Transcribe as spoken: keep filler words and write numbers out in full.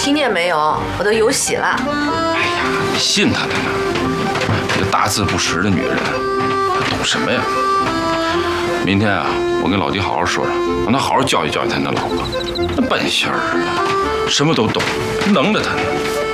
听见没有？我都有喜了。 哎呀，你信他的呢？这个大字不识的女人，懂什么呀？明天啊，我跟老弟好好说说，让他好好教育教育他那老婆，那笨仙儿啊，什么都懂，能着他呢。